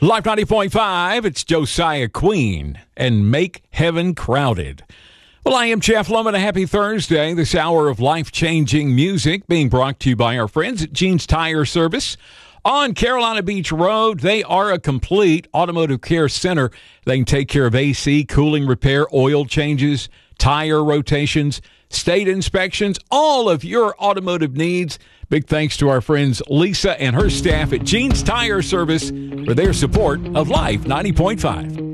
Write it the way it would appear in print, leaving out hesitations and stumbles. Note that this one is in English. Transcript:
Live 90.5, it's Josiah Queen and Make Heaven Crowded. Well, I am Jeff Lemon. A happy Thursday. This hour of life-changing music being brought to you by our friends at Gene's Tire Service on Carolina Beach Road. They are a complete automotive care center. They can take care of AC, cooling repair, oil changes, tire rotations, state inspections, all of your automotive needs. Big thanks to our friends Lisa and her staff at Gene's Tire Service for their support of Life 90.5.